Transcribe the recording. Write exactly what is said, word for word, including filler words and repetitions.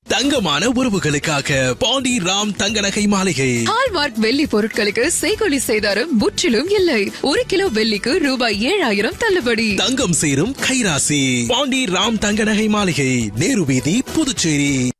தங்கமான உறவுகளுக்காக பாண்டி ராம் தங்க நகை மாளிகை. ஹால்மார்க் வெள்ளி பொருட்களுக்கு செய்கூலி சேதாரம் முற்றிலும் இல்லை. ஒரு கிலோ வெள்ளிக்கு ரூபாய் ஏழாயிரம் தள்ளுபடி. தங்கம் சேரும் கைராசி பாண்டி ராம் தங்க நகை மாளிகை, நேரு வீதி, புதுச்சேரி.